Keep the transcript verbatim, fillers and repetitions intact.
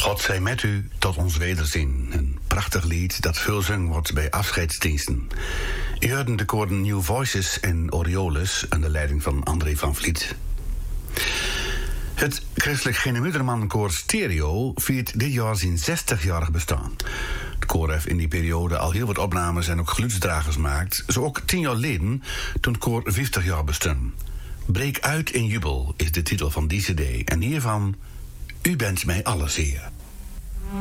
God zij met u tot ons wederzien. Een prachtig lied dat veel zang wordt bij afscheidsdiensten. U hoorde de koorden New Voices en Orioles aan de leiding van André van Vliet. Het Christelijk Genemuderman-koor Stereo viert dit jaar zijn zestigjarig bestaan. Het koor heeft in die periode al heel wat opnames en ook geluidsdragers gemaakt. Zo ook tien jaar geleden, toen het koor vijftig jaar bestond. Breek uit in jubel is de titel van die cd. En hiervan, U bent mij alle zeer.